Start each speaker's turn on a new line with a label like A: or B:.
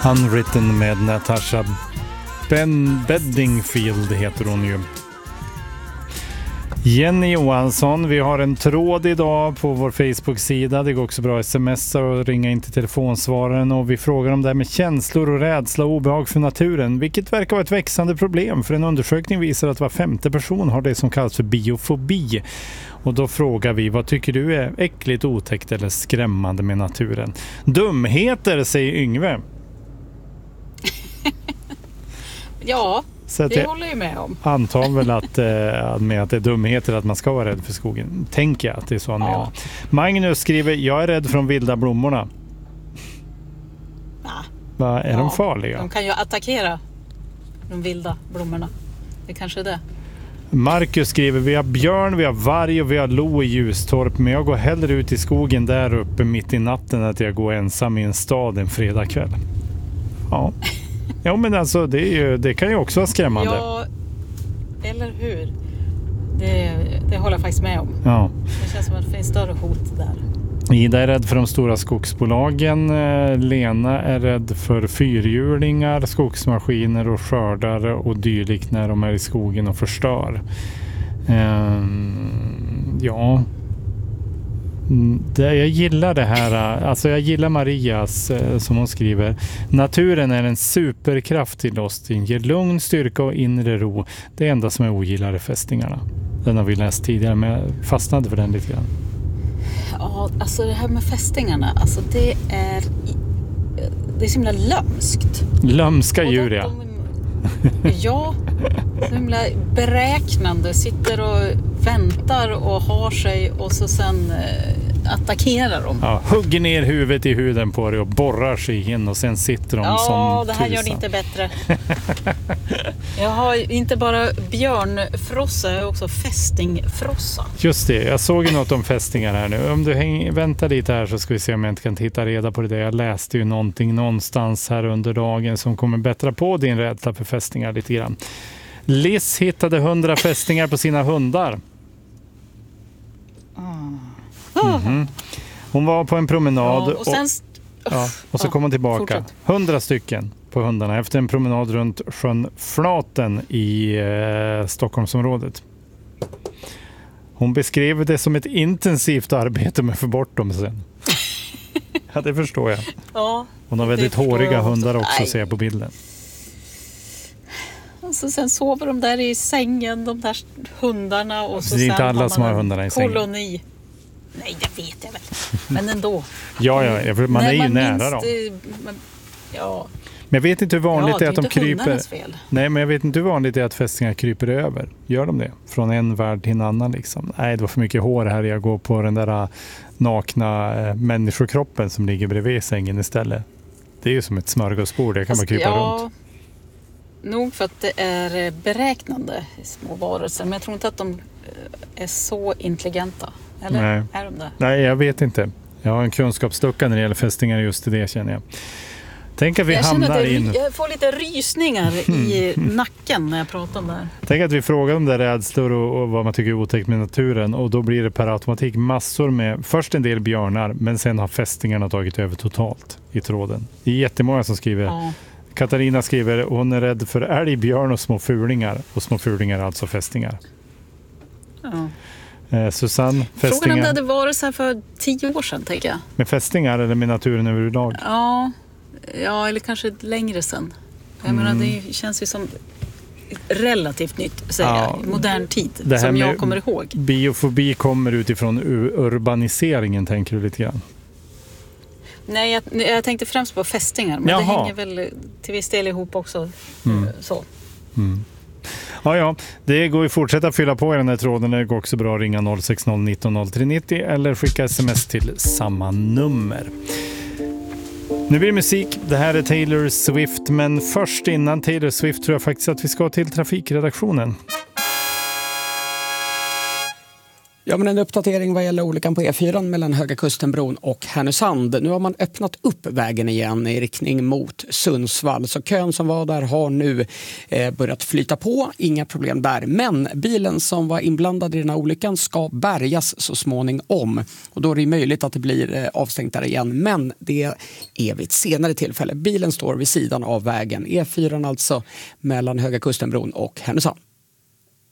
A: Unwritten med Natasha Bedingfield heter hon ju. Jenny Johansson, vi har en tråd idag på vår Facebook-sida. Det går också bra att smsa och ringa in till telefonsvararen, och vi frågar om det här med känslor och rädsla och obehag för naturen, vilket verkar vara ett växande problem, för en undersökning visar att var 5:e person har det som kallas för biofobi. Och då frågar vi, vad tycker du är äckligt, otäckt eller skrämmande med naturen? Dumheter, säger Yngve.
B: Ja,
A: så
B: det håller jag med om.
A: Antar väl att det är dumheter att man ska vara rädd för skogen. Tänker jag att det är så han menar. Magnus skriver, jag är rädd för de vilda blommorna. Är de farliga?
B: De kan ju attackera de vilda blommorna. Det kanske är det.
A: Marcus skriver, vi har björn, vi har varg och vi har lo i Ljustorp, men jag går hellre ut i skogen där uppe mitt i natten att jag går ensam i en stad en fredagkväll. Ja, men alltså det kan ju också vara skrämmande.
B: Ja, eller hur? Det håller jag faktiskt med om.
A: Ja.
B: Det känns som att det finns större hot där.
A: Ida är rädd för de stora skogsbolagen. Lena är rädd för fyrhjulingar, skogsmaskiner och skördare och dylikt när de är i skogen och förstör. Ja. Jag gillar det här, alltså jag gillar Marias som hon skriver, naturen är en superkraft till oss, den ger lugn, styrka och inre ro. Det enda som jag ogillar är fästingarna. Den har vi läst tidigare, men jag fastnade för den lite grann.
B: Ja, alltså det här med fästingarna, alltså det är så himla lömskt.
A: Lömska djur, ja.
B: Ja, så himla beräknande, sitter och väntar och har sig och så sen attackerar de.
A: Ja, hugger ner huvudet i huden på det och borrar sig in och sen sitter de som
B: Ja, det här
A: tusan.
B: gör det inte bättre. Jag har inte bara björnfrossa, jag har också fästingfrossa.
A: Just det, jag såg ju något om fästingar här nu. Om du väntar lite här så ska vi se om jag inte kan titta reda på det. Jag läste ju någonting någonstans här under dagen som kommer bättra på din rädsla för fästingar lite grann. Liz hittade 100 fästingar på sina hundar. Mm-hmm. Hon var på en promenad och så kom hon tillbaka.
B: Fortsätt.
A: 100 stycken på hundarna efter en promenad runt sjön Flaten i Stockholmsområdet. Hon beskrev det som ett intensivt arbete med att få bort dem sen. Ja, det förstår jag.
B: Ja,
A: hon har väldigt håriga hundar också, ser jag på bilden.
B: Så sen sover de där i sängen, de där hundarna. Och så
A: det är inte
B: sen
A: alla som har hundarna i sängen.
B: Koloni. Nej, det vet jag väl. Men ändå.
A: Ja, man är ju nära dem.
B: Ja.
A: Men jag vet inte hur vanligt det är att de kryper.
B: Fel.
A: Nej, men jag vet inte hur vanligt det är att fästingar kryper över. Gör de det? Från en värld till en annan liksom. Nej, det var för mycket hår här. Jag går på den där nakna människokroppen som ligger bredvid sängen istället. Det är ju som ett smörgåsbord. Det kan man krypa runt.
B: Nog för att det är beräknande i små varelser. Men jag tror inte att de är så intelligenta. Eller
A: Nej.
B: Är de det?
A: Nej, jag vet inte. Jag har en kunskapsstucka när det gäller fästingar just det, känner jag. Tänk att vi hamnar in...
B: Jag får lite rysningar i nacken när jag pratar om det här.
A: Tänk att vi frågar om det rädslor och vad man tycker är otäckt med naturen. Och då blir det per automatik massor med... Först en del björnar, men sen har fästingarna tagit över totalt i tråden. Det är jättemånga som skriver... Ja. Katarina skriver, hon är rädd för älg, björn och små fulingar. Och små fulingar är alltså fästingar.
B: Ja.
A: Susanne, fästingar.
B: Frågan om det hade varit så här för 10 år sedan, tänker jag.
A: Med fästingar eller med naturen överlag?
B: Ja, eller kanske längre sedan. Jag menar, det känns ju som relativt nytt, säger jag, i modern tid, som jag kommer ihåg.
A: Biofobi kommer utifrån urbaniseringen, tänker du lite grann?
B: Nej, jag tänkte främst på fästingar, men det hänger väl till viss del ihop också. Så.
A: Mm. Ja, det går ju fortsätta fylla på i den här tråden. Det går också bra att ringa 060 19 0390 eller skicka sms till samma nummer. Nu blir det musik. Det här är Taylor Swift, men först innan Taylor Swift tror jag faktiskt att vi ska till trafikredaktionen.
C: Ja, men en uppdatering vad gäller olyckan på E4 mellan Höga Kustenbron och Härnösand. Nu har man öppnat upp vägen igen i riktning mot Sundsvall. Så kön som var där har nu börjat flyta på. Inga problem där. Men bilen som var inblandad i den här olyckan ska bärgas så småningom. Och då är det möjligt att det blir avstängt där igen. Men det är vid ett senare tillfälle. Bilen står vid sidan av vägen. E4 alltså mellan Höga Kustenbron och Härnösand.